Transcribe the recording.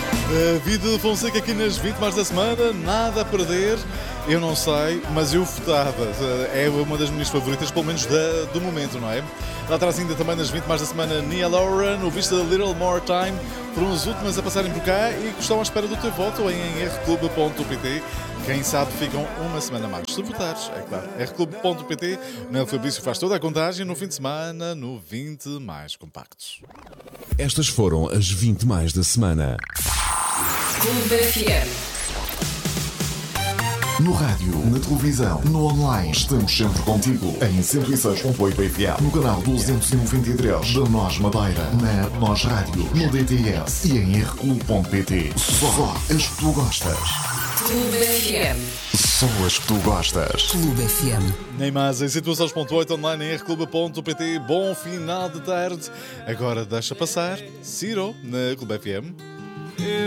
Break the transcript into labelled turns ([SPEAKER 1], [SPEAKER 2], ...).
[SPEAKER 1] David Fonseca aqui nas 20 mais da semana, nada a perder. Eu não sei, mas eu votava. É uma das minhas favoritas, pelo menos do momento, não é? Lá atrás ainda também nas 20 mais da semana, Nia Lauren, o visto da Little More Time. Foram as últimas a passarem por cá e que estão à espera do teu voto em rclub.pt. Quem sabe ficam uma semana mais. Se votares, é claro. rclub.pt. O Nel Fabrício faz toda a contagem no fim de semana, no 20 mais compactos.
[SPEAKER 2] Estas foram as 20 mais da semana.
[SPEAKER 3] Clube FM.
[SPEAKER 4] No rádio, na televisão, no online, estamos sempre contigo. Em 106.8 FM, no canal 293 da NOS Madeira, na NOS Rádio, no DTS e em rclub.pt. Só as que tu gostas.
[SPEAKER 3] Clube FM.
[SPEAKER 4] Só as que tu gostas.
[SPEAKER 3] Clube FM.
[SPEAKER 1] Nem mais em 106.8 online em rclub.pt. Bom final de tarde. Agora deixa passar Ciro na Clube FM.